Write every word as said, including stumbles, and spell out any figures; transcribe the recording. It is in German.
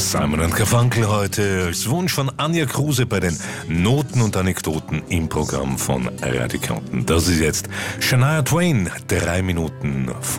Simon und Garfunkel heute als Wunsch von Anja Kruse bei den Noten und Anekdoten im Programm von Radio Kärnten. Das ist jetzt Shania Twain, drei Minuten vor